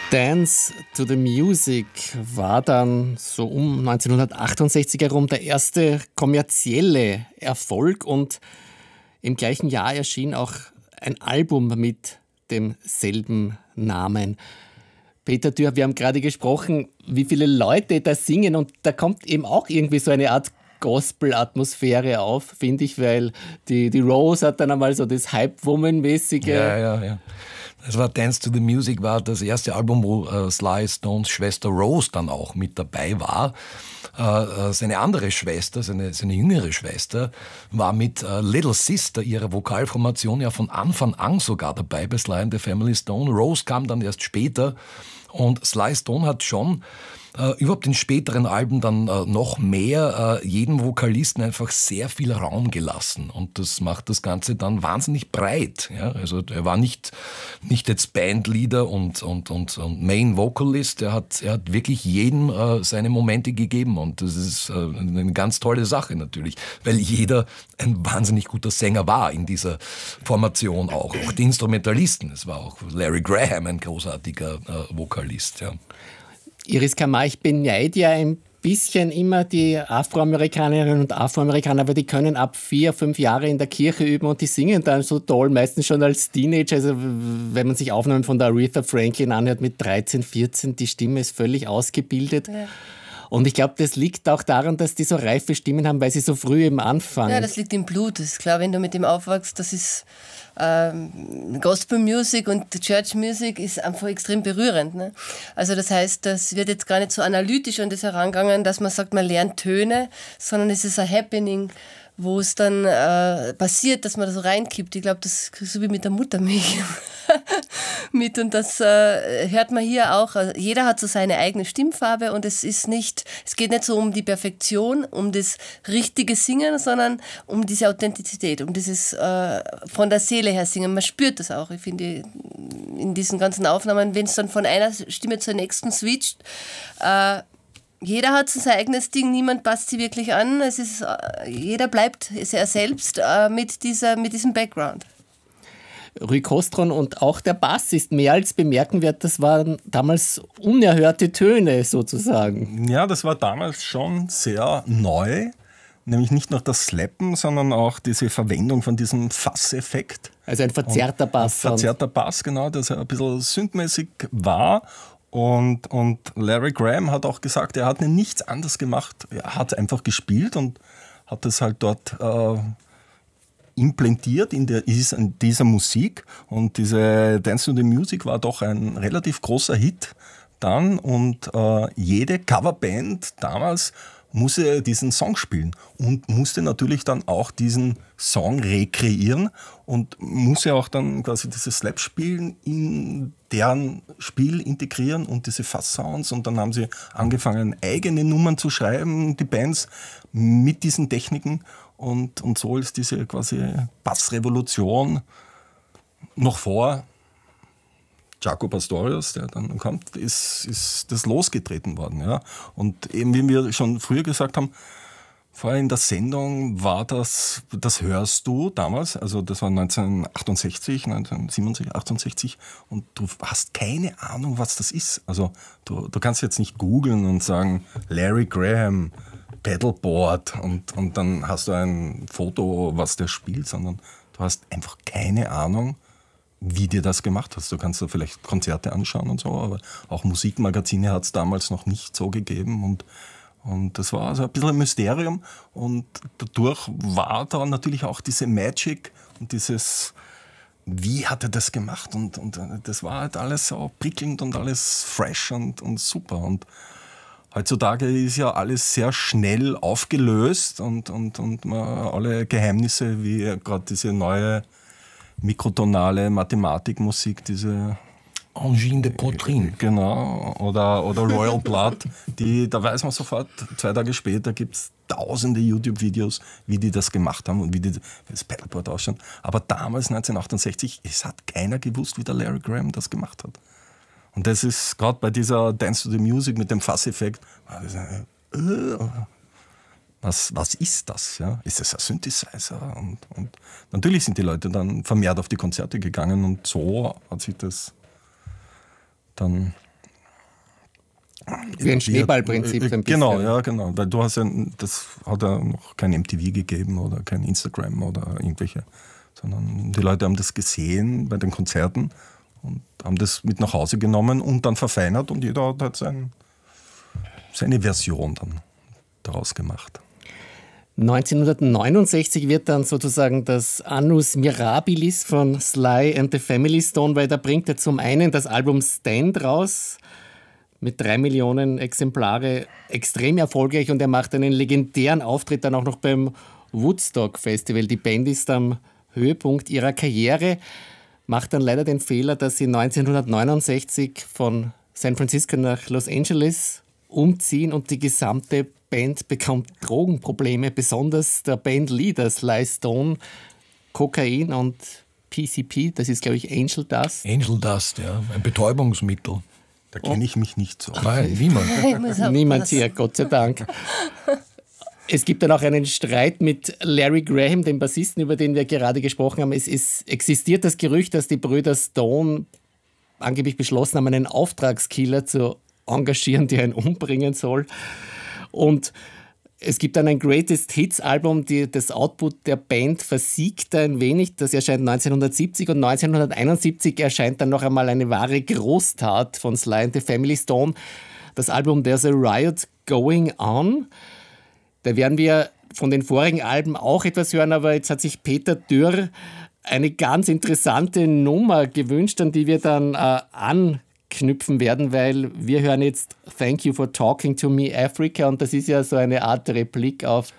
Dance to the Music war dann so um 1968 herum der erste kommerzielle Erfolg und im gleichen Jahr erschien auch ein Album mit demselben Namen. Peter Dürr, wir haben gerade gesprochen, wie viele Leute da singen und da kommt eben auch irgendwie so eine Art Gospel-Atmosphäre auf, finde ich, weil die Rose hat dann einmal so das Hype-Woman-mäßige. Ja. Das war Dance to the Music, war das erste Album, wo Sly Stones Schwester Rose dann auch mit dabei war. Seine andere Schwester, seine jüngere Schwester, war mit Little Sister, ihrer Vokalformation, ja von Anfang an sogar dabei bei Sly and the Family Stone. Rose kam dann erst später und Sly Stone hat schon überhaupt in späteren Alben dann noch mehr jedem Vokalisten einfach sehr viel Raum gelassen und das macht das Ganze dann wahnsinnig breit. Ja? Also er war nicht jetzt Bandleader und Main Vocalist, er hat wirklich jedem seine Momente gegeben und das ist eine ganz tolle Sache natürlich, weil jeder ein wahnsinnig guter Sänger war in dieser Formation auch die Instrumentalisten. Es war auch Larry Graham ein großartiger Vokalist, ja. Iris Kamar, ich beneide ja ein bisschen immer die Afroamerikanerinnen und Afroamerikaner, weil die können ab 4, 5 Jahre in der Kirche üben und die singen dann so toll, meistens schon als Teenager. Also wenn man sich Aufnahmen von der Aretha Franklin anhört mit 13, 14, die Stimme ist völlig ausgebildet. Ja. Und ich glaube, das liegt auch daran, dass die so reife Stimmen haben, weil sie so früh eben anfangen. Ja, das liegt im Blut. Das ist klar, wenn du mit dem aufwachst, das ist Gospel Music und Church Music ist einfach extrem berührend. Ne? Also das heißt, das wird jetzt gar nicht so analytisch an das herangegangen, dass man sagt, man lernt Töne, sondern es ist ein Happening, wo es dann passiert, dass man da so reinkippt. Ich glaube, das ist so wie mit der Muttermilch mit und das hört man hier auch. Jeder hat so seine eigene Stimmfarbe und es geht nicht so um die Perfektion, um das richtige Singen, sondern um diese Authentizität, um dieses von der Seele her singen. Man spürt das auch. Ich finde, in diesen ganzen Aufnahmen, wenn es dann von einer Stimme zur nächsten switcht, jeder hat sein eigenes Ding, niemand passt sie wirklich an. Jeder bleibt er selbst mit diesem Background. Rui Costron und auch der Bass ist mehr als bemerkenswert. Das waren damals unerhörte Töne sozusagen. Ja, das war damals schon sehr neu. Nämlich nicht nur das Slappen, sondern auch diese Verwendung von diesem Fasseffekt. Also ein verzerrter Bass. Ein verzerrter Bass, genau, das ein bisschen synthmäßig war. Und Larry Graham hat auch gesagt, er hat nichts anderes gemacht. Er hat einfach gespielt und hat das halt dort implantiert in dieser Musik. Und diese Dance to the Music war doch ein relativ großer Hit dann. Und jede Coverband damals musste diesen Song spielen und musste natürlich dann auch diesen Song rekreieren und musste auch dann quasi dieses Slap-Spielen in deren Spiel integrieren und diese Fuzz-Sounds und dann haben sie angefangen, eigene Nummern zu schreiben, die Bands mit diesen Techniken und so ist diese quasi Bassrevolution noch vor Jaco Pastorius, der dann kommt, ist das losgetreten worden. Ja. Und eben, wie wir schon früher gesagt haben, vorher in der Sendung war das hörst du damals, also das war 1968, 1967, 68 und du hast keine Ahnung, was das ist. Also du kannst jetzt nicht googeln und sagen, Larry Graham, Pedalboard und dann hast du ein Foto, was der spielt, sondern du hast einfach keine Ahnung, wie dir das gemacht hast. Du kannst da vielleicht Konzerte anschauen und so, aber auch Musikmagazine hat es damals noch nicht so gegeben und das war also ein bisschen ein Mysterium und dadurch war da natürlich auch diese Magic und dieses, wie hat er das gemacht und das war halt alles so prickelnd und alles fresh und super und heutzutage ist ja alles sehr schnell aufgelöst und man alle Geheimnisse, wie gerade diese neue mikrotonale Mathematikmusik, diese Angine de Poitrine. Genau, oder Royal Blood, da weiß man sofort, 2 Tage später gibt es tausende YouTube-Videos, wie die das gemacht haben und wie das Pedalboard ausschaut. Aber damals, 1968, es hat keiner gewusst, wie der Larry Graham das gemacht hat. Und das ist gerade bei dieser Dance to the Music mit dem Fasseffekt, was ist das? Ja? Ist das ein Synthesizer? Und natürlich sind die Leute dann vermehrt auf die Konzerte gegangen und so hat sich das dann Wie ein Schneeballprinzip. Ein bisschen. Genau, ja, genau. Weil du hast ja, das hat ja noch kein MTV gegeben oder kein Instagram oder irgendwelche, sondern die Leute haben das gesehen bei den Konzerten und haben das mit nach Hause genommen und dann verfeinert und jeder hat halt seine Version dann daraus gemacht. 1969 wird dann sozusagen das Annus Mirabilis von Sly and the Family Stone, weil da bringt er zum einen das Album Stand raus, mit 3 Millionen Exemplare, extrem erfolgreich, und er macht einen legendären Auftritt dann auch noch beim Woodstock Festival. Die Band ist am Höhepunkt ihrer Karriere, macht dann leider den Fehler, dass sie 1969 von San Francisco nach Los Angeles umziehen und die gesamte Band bekommt Drogenprobleme, besonders der Bandleader Sly Stone, Kokain und PCP, das ist glaube ich Angel Dust. Angel Dust, ja, ein Betäubungsmittel. Da kenne ich mich nicht so. Nein, niemand. Niemand hier, Gott sei Dank. Es gibt dann auch einen Streit mit Larry Graham, dem Bassisten, über den wir gerade gesprochen haben. Es existiert das Gerücht, dass die Brüder Stone angeblich beschlossen haben, einen Auftragskiller zu engagieren, der ihn umbringen soll. Und es gibt dann ein Greatest Hits Album, das Output der Band versiegt ein wenig. Das erscheint 1970 und 1971 erscheint dann noch einmal eine wahre Großtat von Sly and the Family Stone. Das Album There's a Riot Going On. Da werden wir von den vorigen Alben auch etwas hören, aber jetzt hat sich Peter Dürr eine ganz interessante Nummer gewünscht, an die wir dann anknüpfen werden, weil wir hören jetzt Thank You for Talking to Me Africa, und das ist ja so eine Art Replik auf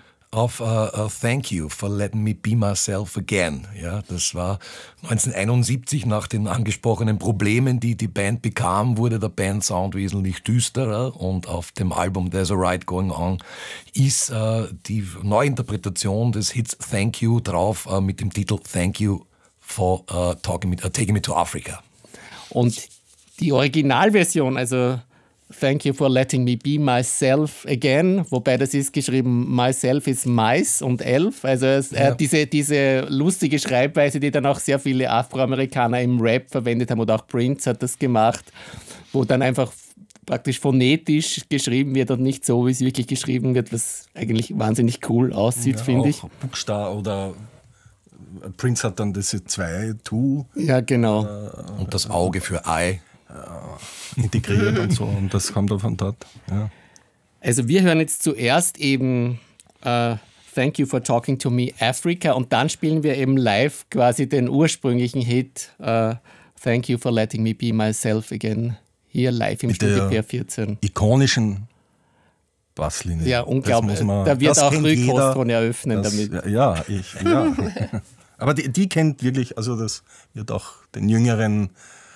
Thank You for Letting Me Be Myself Again. Ja, das war 1971, nach den angesprochenen Problemen, die die Band bekam, wurde der Bandsound wesentlich düsterer, und auf dem Album There's a Riot Going On ist die Neuinterpretation des Hits Thank You drauf mit dem Titel Thank You for Taking Me to Africa. Und die Originalversion, also Thank You for Letting Me Be Myself Again, wobei das ist geschrieben, Myself ist Mais und Elf, also diese lustige Schreibweise, die dann auch sehr viele Afroamerikaner im Rap verwendet haben, oder auch Prince hat das gemacht, wo dann einfach praktisch phonetisch geschrieben wird und nicht so, wie es wirklich geschrieben wird, was eigentlich wahnsinnig cool aussieht, finde ich. Buchstar oder Prince hat dann diese 2, 2. Ja, genau. Und das Auge für Eye. Integriert und so, und das kommt dann von dort. Ja. Also wir hören jetzt zuerst eben Thank You for Talking to Me Africa, und dann spielen wir eben live quasi den ursprünglichen Hit Thank You for Letting Me Be Myself Again, hier live im Studio PR14. Ikonischen Basslinie. Ja, unglaublich. Da wird auch Rui Costron eröffnen damit. Ja. Aber die kennt wirklich, also das wird auch den Jüngeren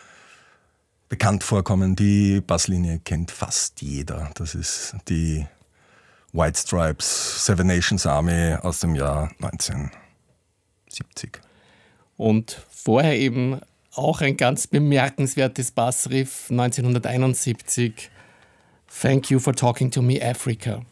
bekannt vorkommen. Die Basslinie kennt fast jeder. Das ist die White Stripes Seven Nations Army aus dem Jahr 1970. Und vorher eben auch ein ganz bemerkenswertes Bassriff 1971. Thank You for Talking to Me Africa.